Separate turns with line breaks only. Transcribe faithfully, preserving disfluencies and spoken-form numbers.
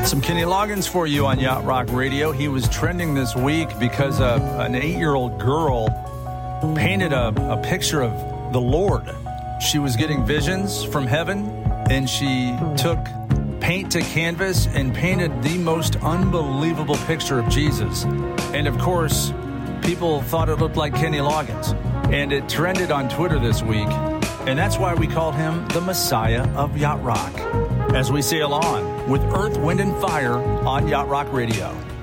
Some Kenny Loggins for you on Yacht Rock Radio. He was trending this week because uh, an eight-year-old girl painted a, a picture of the Lord. She was getting visions from heaven, and she took paint to canvas and painted the most unbelievable picture of Jesus. And, of course, people thought it looked like Kenny Loggins. And it trended on Twitter this week, and that's why we called him the Messiah of Yacht Rock, as we sail on with Earth, Wind, and Fire on Yacht Rock Radio.